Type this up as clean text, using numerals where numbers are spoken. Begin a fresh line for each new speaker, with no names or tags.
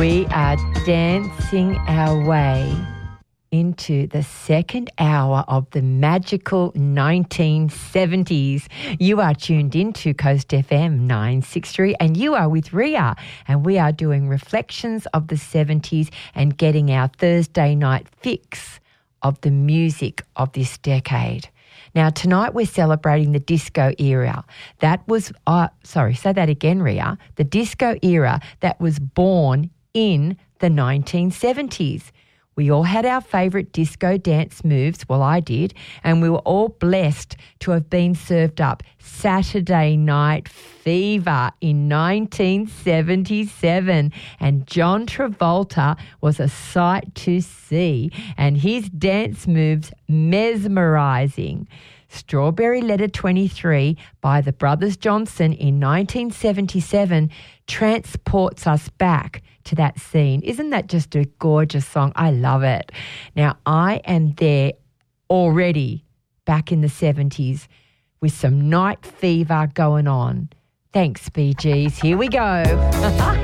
We are dancing our way into the second hour of the magical 1970s. You are tuned into Coast FM 963 and you are with Ria, and we are doing reflections of the 70s and getting our Thursday night fix of the music of this decade. Now, tonight we're celebrating the disco era. That was, say that again, Ria. The disco era that was born in the 1970s. We all had our favourite disco dance moves, well I did, and we were all blessed to have been served up Saturday Night Fever in 1977, and John Travolta was a sight to see, and his dance moves mesmerising. Strawberry Letter 23 by the Brothers Johnson in 1977 transports us back to that scene. Isn't that just a gorgeous song? I love it. Now, I am there already back in the 70s with some night fever going on. Thanks, Bee Gees. Here we go.